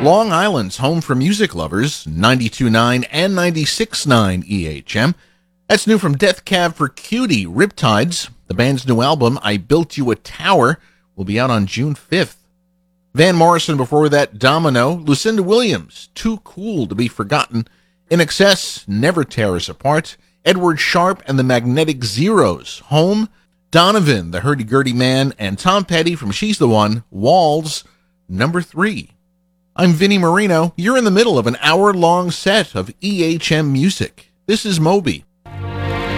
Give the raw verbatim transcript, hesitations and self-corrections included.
Long Island's home for music lovers, ninety-two point nine and ninety-six point nine E H M. That's new from Death Cab for Cutie, Riptides. The band's new album, I Built You a Tower, will be out on June fifth. Van Morrison before that, Domino. Lucinda Williams, Too Cool to Be Forgotten. In Excess, Never Tear Us Apart. Edward Sharpe and the Magnetic Zeros, Home. Donovan, The Hurdy-Gurdy Man. And Tom Petty from She's the One, Walls, number three. I'm Vinnie Marino. You're in the middle of an hour-long set of E H M music. This is Moby.